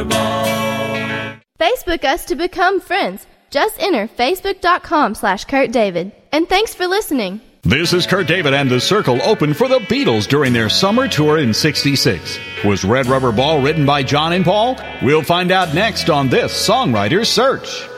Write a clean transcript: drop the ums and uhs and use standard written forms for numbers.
Rubber Ball. Facebook us to become friends. Just enter facebook.com/Kurt David. And thanks for listening. This is Kurt David, and the Circle opened for the Beatles during their summer tour in '66. Was Red Rubber Ball written by John and Paul? We'll find out next on this Songwriter's Search.